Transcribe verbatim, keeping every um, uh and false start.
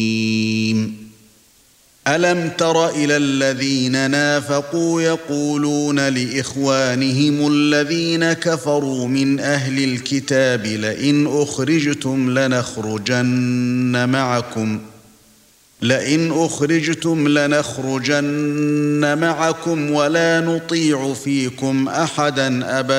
أَلَمْ تَرَ إِلَى الَّذِينَ نَافَقُوا يَقُولُونَ لِإِخْوَانِهِمُ الَّذِينَ كَفَرُوا مِنْ أَهْلِ الْكِتَابِ لَئِنْ أُخْرِجْتُمْ لَنَخْرُجَنَّ مَعَكُمْ لئن أخرجتم لنخرجن معكم ولا نطيع فيكم أحدا أبدا